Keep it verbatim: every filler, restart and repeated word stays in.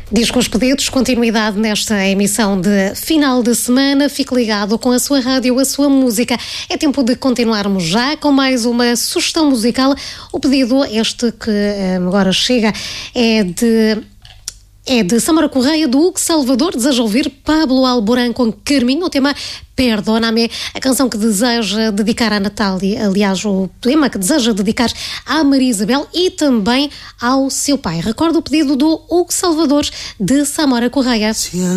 Diz com os pedidos, continuidade nesta emissão de final de semana. Fique ligado com a sua rádio, a sua música. É tempo de continuarmos já com mais uma sugestão musical. O pedido, este que agora chega, é de... É de Samara Correia, do Hugo Salvador. Deseja ouvir Pablo Alborán com Carminho, o tema Perdóname, a canção que deseja dedicar à Natália, aliás, o tema que deseja dedicar à Maria Isabel e também ao seu pai. Recordo o pedido do Hugo Salvador, de Samara Correia.